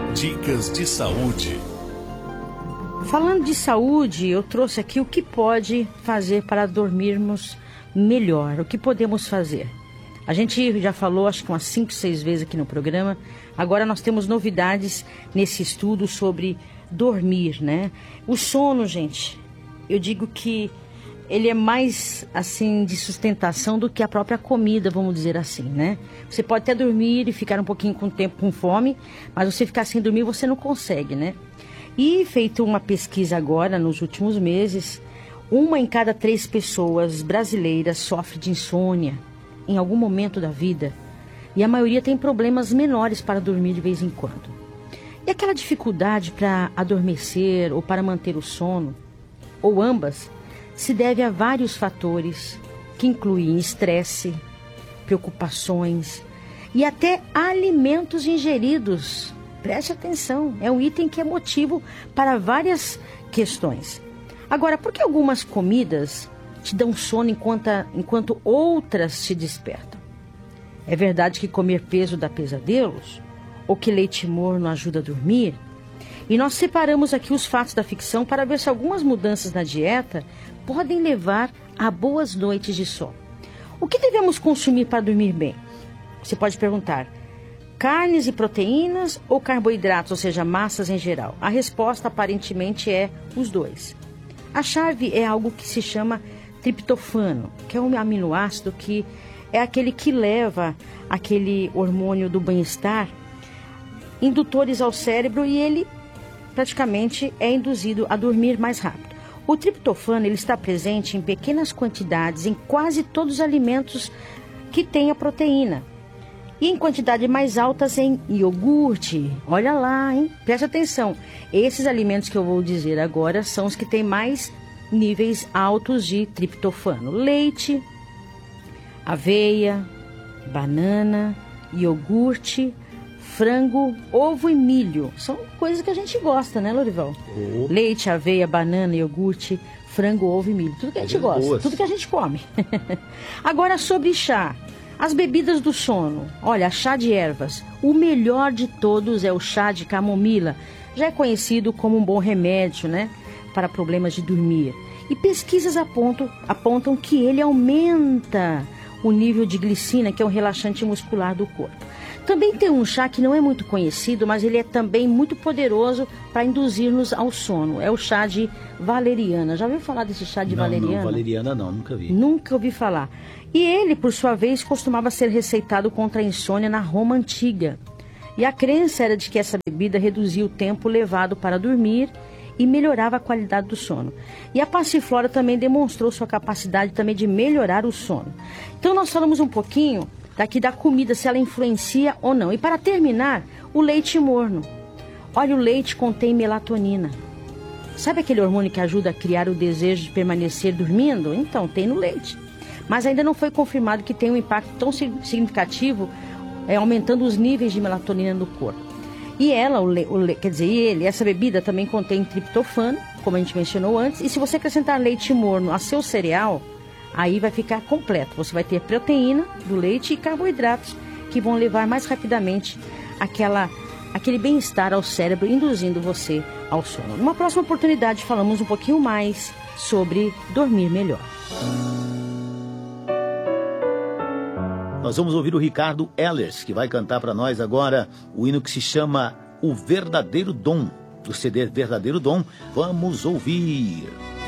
Dicas de saúde. Falando de saúde, eu trouxe aqui o que pode fazer para dormirmos melhor. O que podemos fazer? A gente já falou, acho que umas 5, 6 vezes aqui no programa. Agora nós temos novidades nesse estudo sobre dormir, né? O sono, gente, eu digo que ele é mais, assim, de sustentação do que a própria comida, vamos dizer assim, né? Você pode até dormir e ficar um pouquinho com tempo com fome, mas você ficar sem dormir, você não consegue, né? E feito uma pesquisa agora, nos últimos meses, 1 em cada 3 pessoas brasileiras sofre de insônia em algum momento da vida. E a maioria tem problemas menores para dormir de vez em quando. E aquela dificuldade para adormecer ou para manter o sono, ou ambas, se deve a vários fatores que incluem estresse, preocupações e até alimentos ingeridos. Preste atenção, é um item que é motivo para várias questões. Agora, por que algumas comidas te dão sono enquanto outras te despertam? É verdade que comer peso dá pesadelos? Ou que leite morno ajuda a dormir? E nós separamos aqui os fatos da ficção para ver se algumas mudanças na dieta podem levar a boas noites de sono. O que devemos consumir para dormir bem? Você pode perguntar: carnes e proteínas ou carboidratos, ou seja, massas em geral? A resposta aparentemente é os dois. A chave é algo que se chama triptofano, que é um aminoácido que é aquele que leva aquele hormônio do bem-estar, indutores ao cérebro, e ele praticamente é induzido a dormir mais rápido. O triptofano ele está presente em pequenas quantidades em quase todos os alimentos que têm a proteína. E em quantidades mais altas em iogurte. Olha lá, hein? Preste atenção. Esses alimentos que eu vou dizer agora são os que têm mais níveis altos de triptofano. Leite, aveia, banana, iogurte, frango, ovo e milho. São coisas que a gente gosta, né, Lorival? Leite, aveia, banana, iogurte, frango, ovo e milho. Tudo que a gente gosta, tudo que a gente come. Agora, sobre chá. As bebidas do sono. Olha, chá de ervas. O melhor de todos é o chá de camomila. Já é conhecido como um bom remédio, né, para problemas de dormir. E pesquisas apontam que ele aumenta o nível de glicina, que é um relaxante muscular do corpo. Também tem um chá que não é muito conhecido, mas ele é também muito poderoso para induzir-nos ao sono. É o chá de valeriana. Já ouviu falar desse chá de valeriana? Não, valeriana não, nunca vi. Nunca ouvi falar. E ele, por sua vez, costumava ser receitado contra a insônia na Roma Antiga. E a crença era de que essa bebida reduzia o tempo levado para dormir e melhorava a qualidade do sono. E a passiflora também demonstrou sua capacidade também de melhorar o sono. Então nós falamos um pouquinho daqui da comida, se ela influencia ou não. E para terminar, o leite morno. Olha, o leite contém melatonina. Sabe aquele hormônio que ajuda a criar o desejo de permanecer dormindo? Então, tem no leite. Mas ainda não foi confirmado que tem um impacto tão significativo, aumentando os níveis de melatonina no corpo. E essa bebida também contém triptofano, como a gente mencionou antes. E se você acrescentar leite morno a seu cereal, aí vai ficar completo. Você vai ter proteína do leite e carboidratos que vão levar mais rapidamente aquele bem-estar ao cérebro, induzindo você ao sono. Numa próxima oportunidade falamos um pouquinho mais sobre dormir melhor. Nós vamos ouvir o Ricardo Ehlers, que vai cantar para nós agora o hino que se chama O Verdadeiro Dom, do CD Verdadeiro Dom. Vamos ouvir.